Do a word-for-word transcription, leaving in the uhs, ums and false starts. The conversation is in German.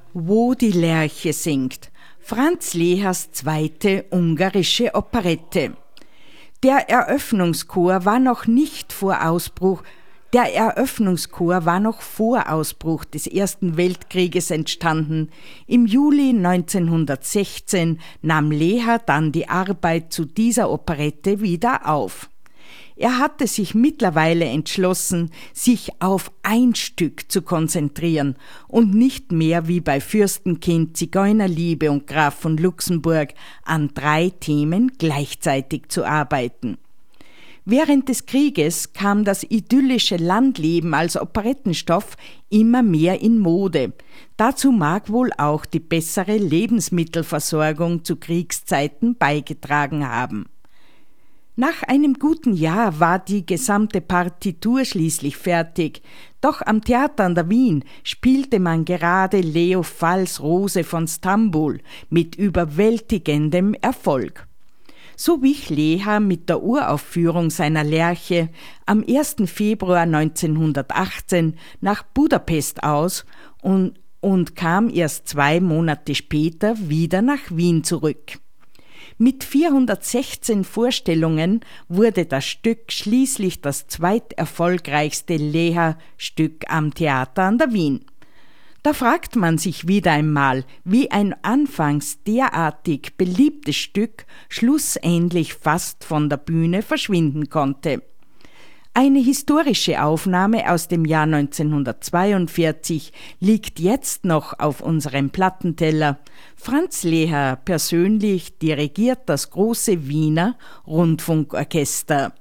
Wo die Lerche singt. Franz Lehers zweite ungarische Operette. Der Eröffnungschor war noch nicht vor Ausbruch Der Eröffnungschor war noch vor Ausbruch des Ersten Weltkrieges entstanden. Im Juli neunzehnhundertsechzehn nahm Leher dann die Arbeit zu dieser Operette wieder auf. Er hatte sich mittlerweile entschlossen, sich auf ein Stück zu konzentrieren und nicht mehr wie bei Fürstenkind, Zigeunerliebe und Graf von Luxemburg an drei Themen gleichzeitig zu arbeiten. Während des Krieges kam das idyllische Landleben als Operettenstoff immer mehr in Mode. Dazu mag wohl auch die bessere Lebensmittelversorgung zu Kriegszeiten beigetragen haben. Nach einem guten Jahr war die gesamte Partitur schließlich fertig, doch am Theater an der Wien spielte man gerade Leo Falls Rose von Stambul mit überwältigendem Erfolg. So wich Leher mit der Uraufführung seiner Lerche am ersten Februar neunzehnhundertachtzehn nach Budapest aus und, und kam erst zwei Monate später wieder nach Wien zurück. Mit vierhundertsechzehn Vorstellungen wurde das Stück schließlich das zweiterfolgreichste Leher-Stück am Theater an der Wien. Da fragt man sich wieder einmal, wie ein anfangs derartig beliebtes Stück schlussendlich fast von der Bühne verschwinden konnte. Eine historische Aufnahme aus dem Jahr neunzehnhundertzweiundvierzig liegt jetzt noch auf unserem Plattenteller. Franz Leher persönlich dirigiert das große Wiener Rundfunkorchester.